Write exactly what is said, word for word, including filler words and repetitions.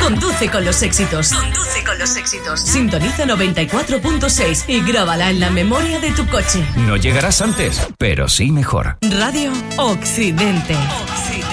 Conduce con los éxitos. Conduce con los éxitos. Sintoniza noventa y cuatro punto seis y grábala en la memoria de tu coche. No llegarás antes, pero sí mejor. Radio Occidente. Occidente.